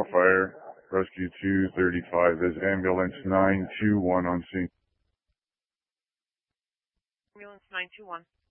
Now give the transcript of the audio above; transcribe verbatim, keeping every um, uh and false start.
fire. Rescue two thirty-five. There's ambulance nine two one on scene. Ambulance nine two one.